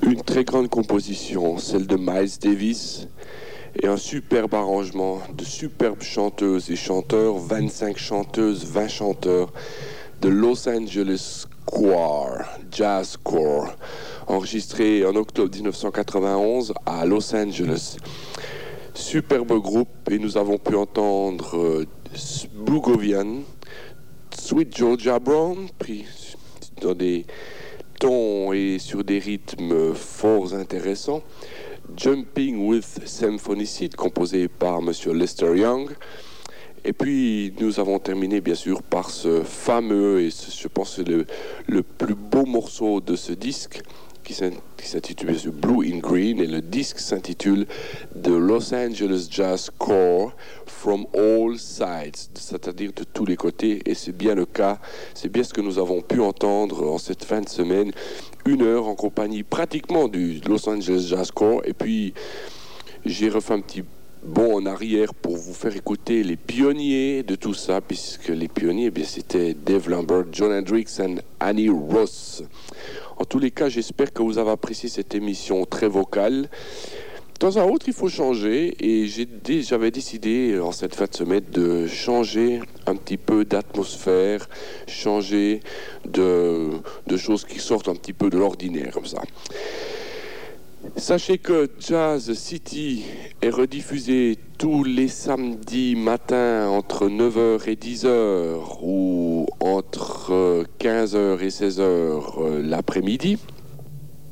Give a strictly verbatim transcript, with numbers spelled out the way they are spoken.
Une très grande composition, celle de Miles Davis, et un superbe arrangement de superbes chanteuses et chanteurs, vingt-cinq chanteuses, vingt chanteurs, de Los Angeles Choir, Jazz Corps, enregistré en octobre dix-neuf cent quatre-vingt-onze à Los Angeles. Superbe groupe, et nous avons pu entendre euh, Boogovian, Sweet Georgia Brown, pris dans des tons et sur des rythmes fort intéressants, Jumping with Symphony, composé par Monsieur Lester Young. Et puis nous avons terminé bien sûr par ce fameux, et ce, je pense c'est le, le plus beau morceau de ce disque, qui s'intitule Blue in Green, et le disque s'intitule The Los Angeles Jazz Corps from All Sides, c'est-à-dire de tous les côtés, et c'est bien le cas, c'est bien ce que nous avons pu entendre en cette fin de semaine, une heure en compagnie pratiquement du Los Angeles Jazz Corps, et puis j'ai refait un petit bond en arrière pour vous faire écouter les pionniers de tout ça, puisque les pionniers, eh bien, c'était Dave Lambert, John Hendricks et Annie Ross. En tous les cas, j'espère que vous avez apprécié cette émission très vocale. De temps à autre, il faut changer, et j'ai, j'avais décidé en cette fin de semaine de changer un petit peu d'atmosphère, changer de, de choses qui sortent un petit peu de l'ordinaire, comme ça. Sachez que Jazz City est rediffusé tous les samedis matins entre neuf heures et dix heures ou entre quinze heures et seize heures l'après-midi.